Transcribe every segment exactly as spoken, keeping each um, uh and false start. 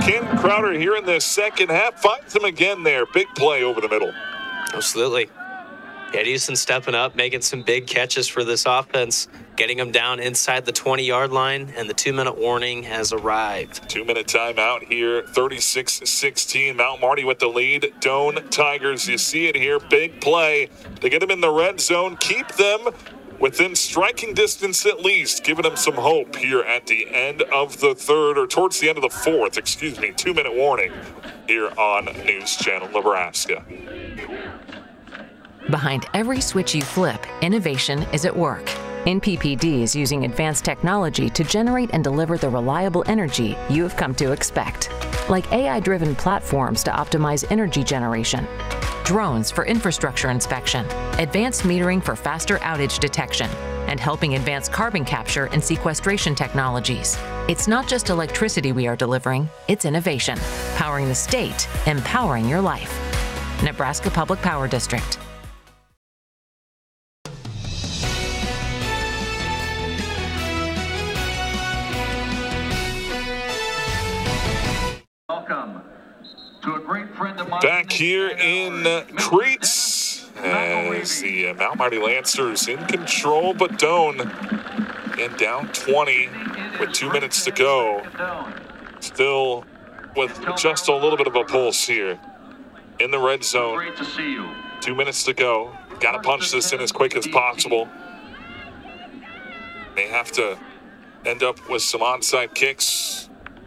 Cannon Crowder here in the second half finds him again there. Big play over the middle. Absolutely. Edison stepping up, making some big catches for this offense, getting them down inside the twenty-yard line, and the two-minute warning has arrived. Two-minute timeout here, thirty-six sixteen. Mount Marty with the lead. Doane Tigers, you see it here. Big play to get them in the red zone, keep them within striking distance at least, giving them some hope here at the end of the third, or towards the end of the fourth, excuse me. Two-minute warning here on News Channel Nebraska. Behind every switch you flip, innovation is at work. N P P D is using advanced technology to generate and deliver the reliable energy you have come to expect. Like A I-driven platforms to optimize energy generation, drones for infrastructure inspection, advanced metering for faster outage detection, and helping advance carbon capture and sequestration technologies. It's not just electricity we are delivering, it's innovation. Powering the state, empowering your life. Nebraska Public Power District. Welcome to a great friend of mine. Back here in uh, Crete, as the uh, Mount Marty Lancers in control, but Doane and down twenty with two minutes to go. Still with just a little bit of a pulse here in the red zone. Great to see you. Two minutes to go. Got to punch this in as quick as possible. They have to end up with some onside kicks.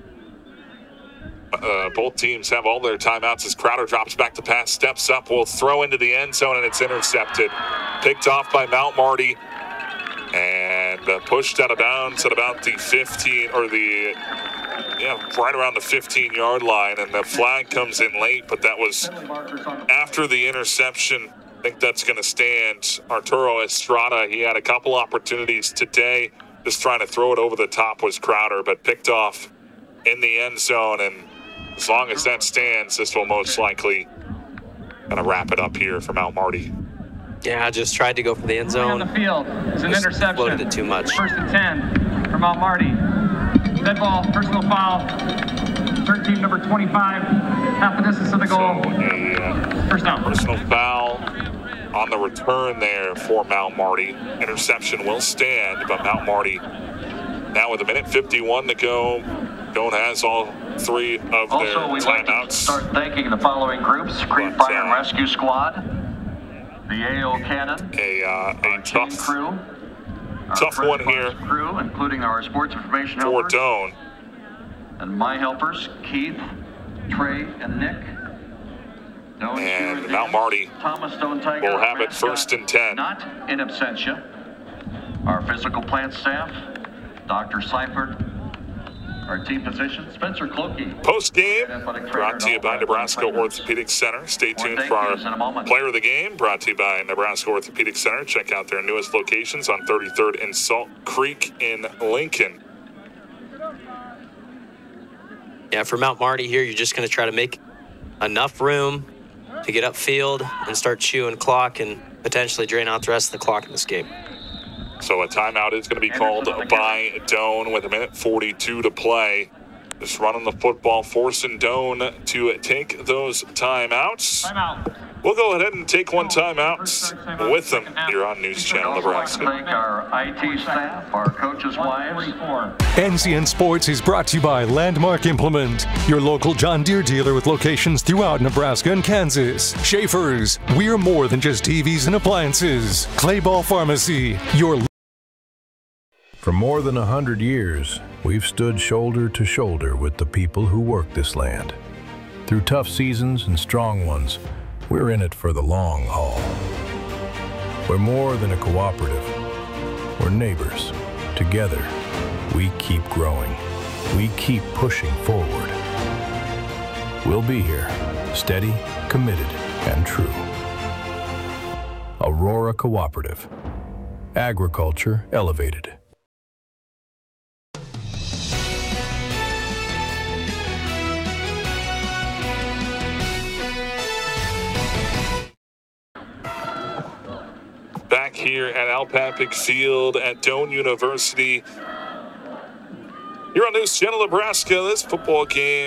Uh, both teams have all their timeouts as Crowder drops back to pass, steps up, will throw into the end zone, and it's intercepted. Picked off by Mount Marty and uh, pushed out of bounds at about the fifteen, or the, yeah, right around the fifteen-yard line, and the flag comes in late, but that was after the interception. I think that's going to stand. Arturo Estrada, he had a couple opportunities today, just trying to throw it over the top was Crowder, but picked off in the end zone, and as long as that stands, this will most likely kind of wrap it up here for Mount Marty. Yeah, I just tried to go for the end zone. On the field, it's an Just interception. floated it too much. First and ten for Mount Marty. Dead ball, personal foul. thirteen, number twenty-five, half the distance of the goal. So a uh, First down. personal foul on the return there for Mount Marty. Interception will stand, but Mount Marty now with a minute fifty-one to go. Doane has all three of their Also, we'd like to timeouts. start thanking the following groups: Crete But, Fire and uh, Rescue Squad, the A O Cannon, A, uh, our a team tough, crew, our tough First one Box here crew, including our sports information for helpers, Doane. and my helpers, Keith, Trey, and Nick. Doane And Shearer, Mount Marty Thomas Stone Tiger will have it Grant first Scott, and ten. Not in absentia. Our physical plant staff, Doctor Seifert, our team physician, Spencer Clokey. Post game brought to you by Nebraska Orthopedic Center. Stay tuned for our player of the game, brought to you by Nebraska Orthopedic Center. Check out their newest locations on thirty-third and Salt Creek in Lincoln. Yeah, for Mount Marty here, you're just going to try to make enough room to get upfield and start chewing clock and potentially drain out the rest of the clock in this game. So a timeout is going to be called by Doane with a minute forty-two to play. Just running the football, forcing Doane to take those timeouts. Timeout. We'll go ahead and take one timeout with them here on News Channel I'd like to Nebraska. thank our I T staff, our coaches' wives. N C N Sports is brought to you by Landmark Implement, your local John Deere dealer with locations throughout Nebraska and Kansas. Schaefer's, we're more than just T Vs and appliances. Clayball Pharmacy, your... For more than a hundred years, we've stood shoulder to shoulder with the people who work this land. Through tough seasons and strong ones, we're in it for the long haul. We're more than a cooperative. We're neighbors. Together, we keep growing. We keep pushing forward. We'll be here, steady, committed, and true. Aurora Cooperative. Agriculture elevated. Back here at Alpapic Field at Doane University. Here on News Channel Nebraska, this football game